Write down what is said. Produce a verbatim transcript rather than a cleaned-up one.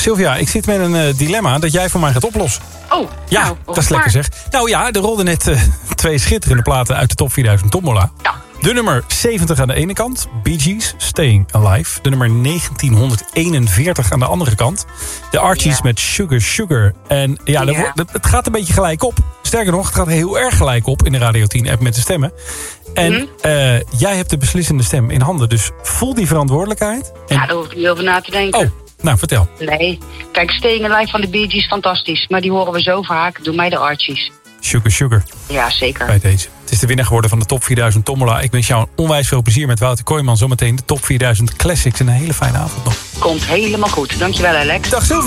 Sylvia, ik zit met een uh, dilemma dat jij voor mij gaat oplossen. Oh, ja, nou, dat is lekker zeg. Nou ja, er rolden net uh, twee schitterende platen uit de top vierduizend Tombola. Ja. De nummer zeventig aan de ene kant, Bee Gees, Staying Alive. De nummer negentienhonderdeenenveertig aan de andere kant. De Archies ja. met Sugar Sugar. En ja, ja. Wordt, het gaat een beetje gelijk op. Sterker nog, het gaat heel erg gelijk op in de Radio tien app met de stemmen. En mm-hmm. uh, jij hebt de beslissende stem in handen. Dus voel die verantwoordelijkheid. En... Ja, daar hoef ik niet over na te denken. Oh, nou vertel. Nee, kijk, Staying Alive van de Bee Gees, fantastisch. Maar die horen we zo vaak. Doe mij de Archies. Sugar Sugar. Ja, zeker. Bij deze. Het is de winnaar geworden van de top vierduizend Tombola. Ik wens jou onwijs veel plezier met Wouter Kooijman. Zometeen de top vierduizend Classics. En een hele fijne avond nog. Komt helemaal goed. Dankjewel, Alex. Dag Sylvia.